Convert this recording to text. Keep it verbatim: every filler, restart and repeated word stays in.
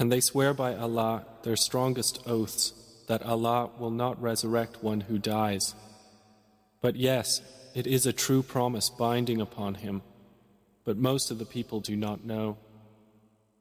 And they swear by Allah their strongest oaths that Allah will not resurrect one who dies. But yes, it is a true promise binding upon him, but most of the people do not know.